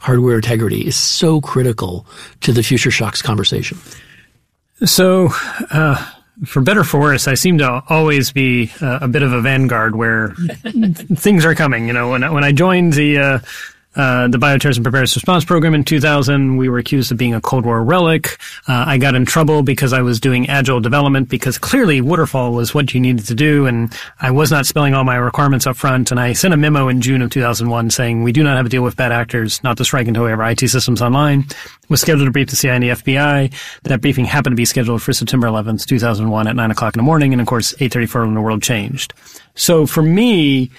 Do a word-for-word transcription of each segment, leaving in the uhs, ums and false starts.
hardware integrity is so critical to the Future Shocks conversation? So, uh, for better or for worse, I seem to always be uh, a bit of a vanguard where things are coming. You know, when I, when I joined the uh, uh, the Bioterrorism Preparedness Response Program in two thousand, we were accused of being a Cold War relic. Uh, I got in trouble because I was doing agile development because clearly waterfall was what you needed to do, and I was not spelling all my requirements up front. And I sent a memo in June of two thousand one saying we do not have a deal with bad actors, not to strike until we have our I T systems online. Was scheduled to brief the C I A and the F B I. That briefing happened to be scheduled for September eleventh, two thousand one at nine o'clock in the morning. And of course, eight thirty-four when the world changed. So for me,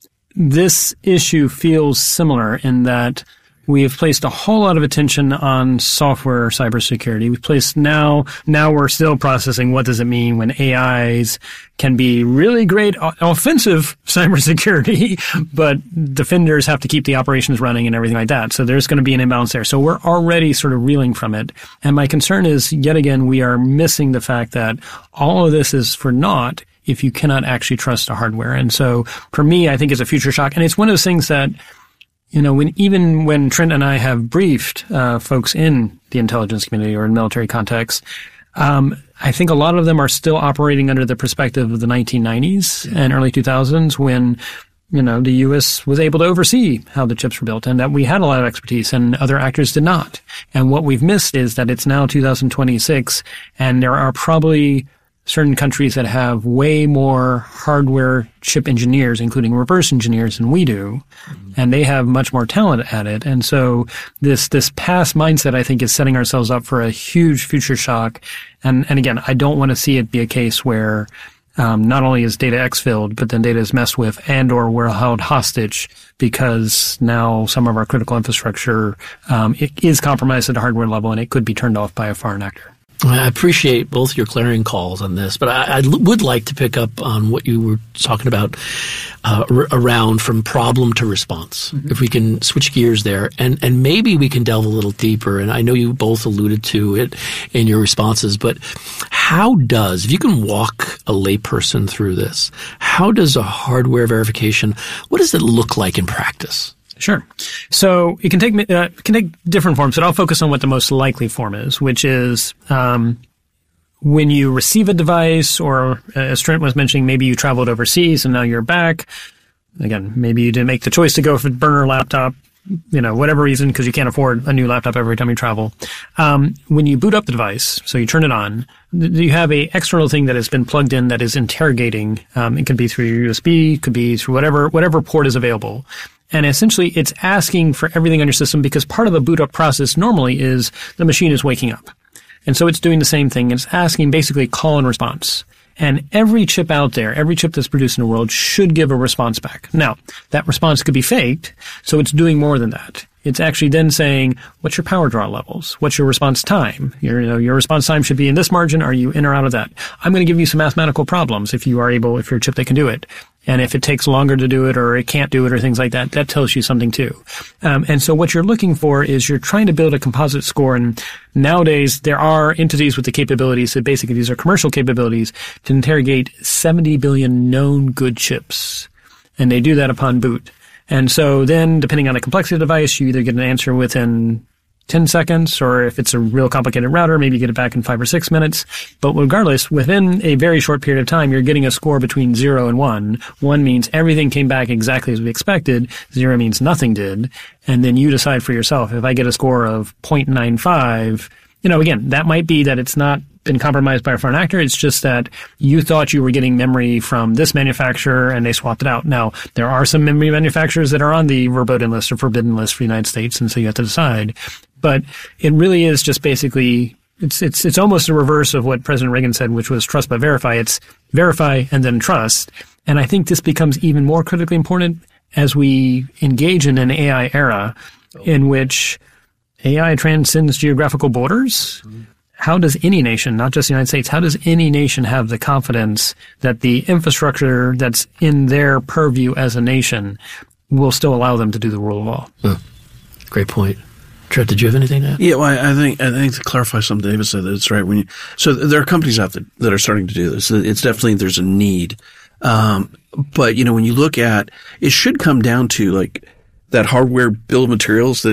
this issue feels similar in that we have placed a whole lot of attention on software cybersecurity. We've placed now, now we're still processing what does it mean when A Is can be really great offensive cybersecurity, but defenders have to keep the operations running and everything like that. So there's going to be an imbalance there. So we're already sort of reeling from it. And my concern is, yet again, we are missing the fact that all of this is for naught if you cannot actually trust the hardware. And so for me, I think it's a future shock. And it's one of those things that, you know, when even when Trent and I have briefed uh, folks in the intelligence community or in military context, um, I think a lot of them are still operating under the perspective of the nineteen nineties yeah. and early two thousands when, you know, the U S was able to oversee how the chips were built and that we had a lot of expertise and other actors did not. And what we've missed is that it's now two thousand twenty-six and there are probably certain countries that have way more hardware chip engineers, including reverse engineers, than we do, mm-hmm. and they have much more talent at it. And so this this past mindset, I think, is setting ourselves up for a huge future shock. And and again, I don't want to see it be a case where um, not only is data exfilled, but then data is messed with and or we're held hostage because now some of our critical infrastructure um, it is compromised at a hardware level and it could be turned off by a foreign actor. I appreciate both your clarion calls on this, but I, I would like to pick up on what you were talking about uh, r- around from problem to response. Mm-hmm. If we can switch gears there, and, and maybe we can delve a little deeper. And I know you both alluded to it in your responses, but how does, if you can walk a layperson through this, how does a hardware verification, what does it look like in practice? Sure. So it can take uh, it can take different forms, but I'll focus on what the most likely form is, which is um, when you receive a device, or uh, as Trent was mentioning, maybe you traveled overseas and now you're back. Again, maybe you didn't make the choice to go for burner laptop, you know, whatever reason, because you can't afford a new laptop every time you travel. Um, when you boot up the device, so you turn it on, you have a external thing that has been plugged in that is interrogating. Um, it could be through your U S B, could be through whatever whatever port is available. And essentially, it's asking for everything on your system because part of the boot up process normally is the machine is waking up. And so it's doing the same thing. It's asking basically call and response. And every chip out there, every chip that's produced in the world should give a response back. Now, that response could be faked, so it's doing more than that. It's actually then saying, what's your power draw levels? What's your response time? Your, you know, your response time should be in this margin. Are you in or out of that? I'm going to give you some mathematical problems if you are able, if you're a chip that can do it. And if it takes longer to do it or it can't do it or things like that, that tells you something too. Um, and so what you're looking for is you're trying to build a composite score. And nowadays there are entities with the capabilities that basically these are commercial capabilities to interrogate seventy billion known good chips. And they do that upon boot. And so then depending on the complexity of the device, you either get an answer within ten seconds, or if it's a real complicated router, maybe you get it back in five or six minutes. But regardless, within a very short period of time, you're getting a score between zero and one. One means everything came back exactly as we expected. Zero means nothing did. And then you decide for yourself, if I get a score of zero point nine five, you know, again, that might be that it's not been compromised by a foreign actor. It's just that you thought you were getting memory from this manufacturer and they swapped it out. Now, there are some memory manufacturers that are on the verboten list or forbidden list for the United States, and so you have to decide. But it really is just basically, it's it's it's almost a reverse of what President Reagan said, which was trust but verify. It's verify and then trust. And I think this becomes even more critically important as we engage in an A I era in which A I transcends geographical borders. Mm-hmm. How does any nation, not just the United States, how does any nation have the confidence that the infrastructure that's in their purview as a nation will still allow them to do the rule of law? Oh, great point. Trent, did you have anything to add? Yeah, well, I think I think to clarify something David said, that's right. When you, so there are companies out there that are starting to do this. It's definitely, there's a need. Um, but, you know, when you look at, it should come down to like that hardware bill of materials that